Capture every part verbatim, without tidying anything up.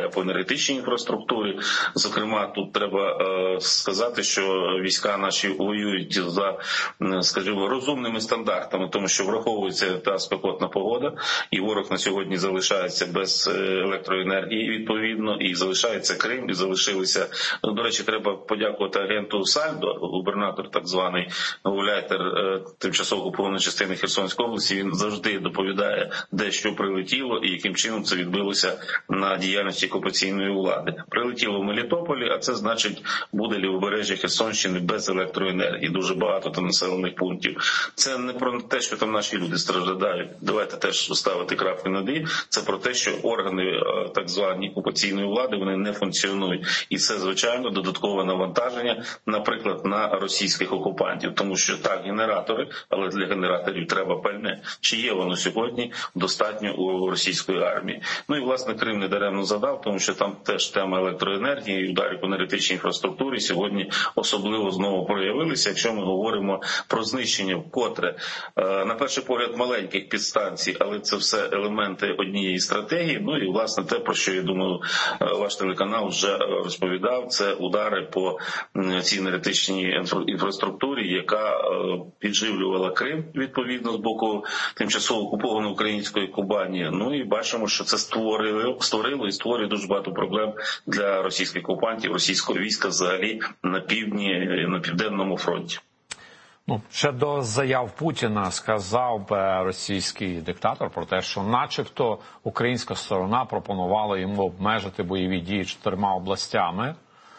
удари по енергетичній інфраструктурі. Зокрема, тут треба е, сказати, що війська наші воюють за, скажімо, розумними стандартами, тому що враховується та спекотна погода, і ворог на сьогодні залишається без електроенергії, відповідно, і залишається Крим, і залишилися. До речі, треба подякувати агенту Сальдо, губернатор так званий, гауляйтер тимчасово окупованої частини Херсонської області. Він завжди доповідає, де що прилетіло і яким чином це відбилося на діяльності окупаційної влади. Прилетіло в Мелітополі, а це значить, буде лівобережжя Херсонщини без електроенергії. Дуже багато там населених пунктів. Це не про те, що там наші люди страждають. Давайте теж ставити крапки над «і». Це про те, що органи так звані окупаційної влади, вони не функціонують. І це, звичайно, додаткове навантаження, наприклад, на російських окупантів. Тому що так, генератори, але для генераторів треба пальне. Чи є воно сьогодні достатньо у російської армії? Ну і, власне, Крим не даремно задав, тому що там теж тема електроенергії і ударів по енергетичній інфраструктурі сьогодні особливо знову проявилися, якщо ми говоримо про знищення вкотре, на перший погляд, маленьких підстанцій, але це все елементи однієї стратегії. Ну і, власне, те, про що, я думаю, ваш телеканал вже розповідав, це удари по цій енергетичній інфраструктурі, яка підживлювала Крим, відповідно, з боку тимчасово окупованої української Кубані. Ну і бачимо, що це створило, створило і створює дуже багато проблем для російських окупантів, російського війська взагалі на півдні, на південному фронті. Ну, ще до заяв Путіна сказав би російський диктатор про те, що начебто українська сторона пропонувала йому обмежити бойові дії чотирма областями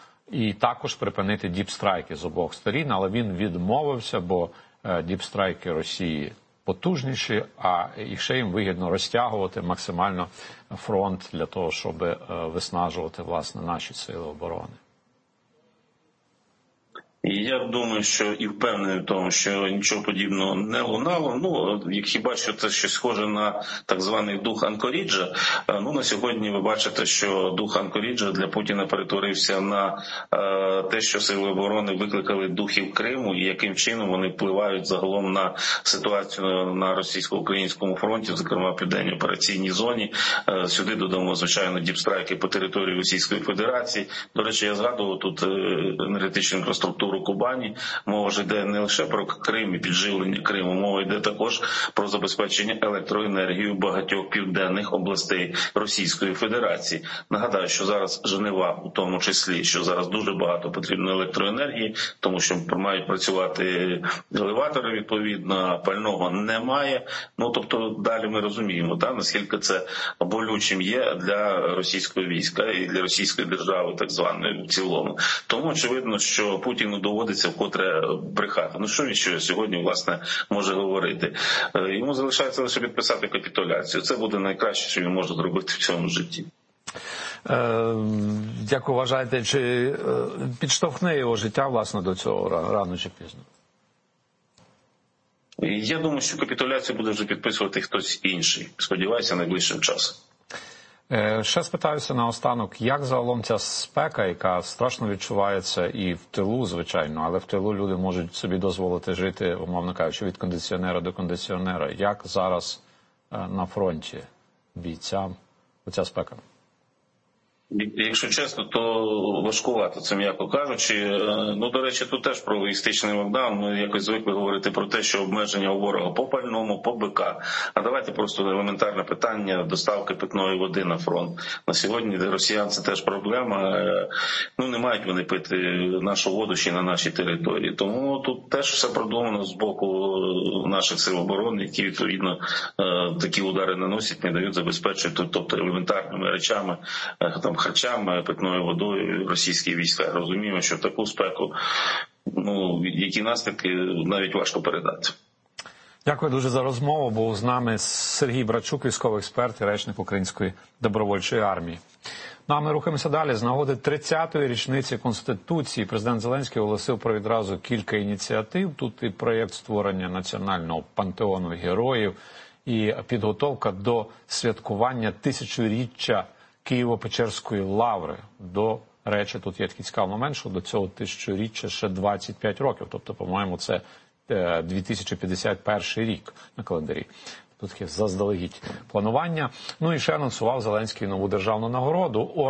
і також припинити діпстрайки з обох сторін, але він відмовився, бо діпстрайки Росії потужніші, а і ще їм вигідно розтягувати максимально фронт для того, щоб виснажувати, власне, наші сили оборони. І я думаю, що і впевнений в тому, що нічого подібного не лунало. Ну, хіба що це щось схоже на так званий дух Анкоріджа. Ну, на сьогодні ви бачите, що дух Анкоріджа для Путіна перетворився на е, те, що сили оборони викликали духів Криму, і яким чином вони впливають загалом на ситуацію на російсько-українському фронті, зокрема в південній операційній зоні. Е, сюди додамо, звичайно, діпстрайки по території Російської Федерації. До речі, я згадував тут енергетичну інфраструктуру Кубані. Мова ж йде не лише про Крим і підживлення Криму, мова йде також про забезпечення електроенергією багатьох південних областей Російської Федерації. Нагадаю, що зараз Женева, у тому числі, що зараз дуже багато потрібно електроенергії, тому що мають працювати елеватори, відповідно, пального немає. Ну, тобто, далі ми розуміємо, да, наскільки це болючим є для російського війська і для російської держави, так званої, в цілому. Тому, очевидно, що Путіну доводиться вкотре брехати. Ну що він що сьогодні, власне, може говорити? Йому залишається лише підписати капітуляцію. Це буде найкраще, що він може зробити в цьому житті. Е, як вважаєте, чи підштовхне його життя, власне, до цього рано чи пізно? Я думаю, що капітуляцію буде вже підписувати хтось інший. Сподіваюся, найближчим часом. Ще спитаюся наостанок, як загалом ця спека, яка страшно відчувається і в тилу, звичайно, але в тилу люди можуть собі дозволити жити, умовно кажучи, від кондиціонера до кондиціонера. Як зараз на фронті бійцям оця спека? Якщо чесно, то важкувато, це м'яко кажучи. Ну, до речі, тут теж про логістичний локдаун. Ми якось звикли говорити про те, що обмеження у ворога по пальному, по БК. А давайте просто елементарне питання доставки питної води на фронт. На сьогодні для росіян це теж проблема. Ну, не мають вони пити нашу воду ще на нашій території. Тому тут теж все продумано з боку наших сил оборони, які, відповідно, такі удари наносять, не дають забезпечити, тобто елементарними речами, там, харчами, питною водою російські війська. Розуміємо, що в таку спеку, ну, які наслідки, навіть важко передати. Дякую дуже за розмову. Був з нами Сергій Брачук, військовий експерт і речник Української добровольчої армії. Ну, а ми рухаємося далі. З нагоди тридцятої річниці Конституції президент Зеленський оголосив про відразу кілька ініціатив. Тут і проєкт створення національного пантеону героїв, і підготовка до святкування тисячоріччя Києво-Печерської лаври. До речі, тут є такий цікавий момент, що до цього тисячоріччя ще двадцять п'ять років. Тобто, по-моєму, це дві тисячі п'ятдесят перший рік на календарі. Тут є заздалегідь планування. Ну і ще анонсував Зеленський нову державну нагороду.